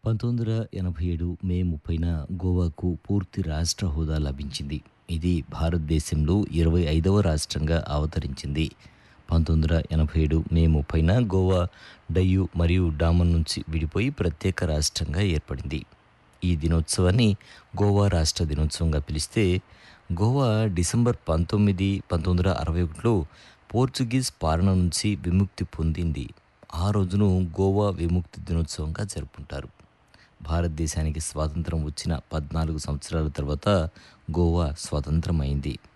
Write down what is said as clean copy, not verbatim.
1987 మే 30న గోవాకు పూర్తి రాష్ట్ర హోదా లభించింది. ఇది భారతదేశంలో 25వ రాష్ట్రంగా అవతరించింది. 1987 మే 30న గోవా డయ్యూ మరియు డామన్ నుంచి విడిపోయి ప్రత్యేక రాష్ట్రంగా ఏర్పడింది. ఈ దినోత్సవాన్ని గోవా రాష్ట్ర దినోత్సవంగా పిలిస్తే, గోవా డిసెంబర్ 19, 1961లో పోర్చుగీస్ పాలన నుంచి విముక్తి పొందింది. ఆ రోజును గోవా విముక్తి దినోత్సవంగా జరుపుకుంటారు. భారతదేశానికి స్వాతంత్రం వచ్చిన 14 సంవత్సరాల తర్వాత గోవా స్వతంత్రమైంది.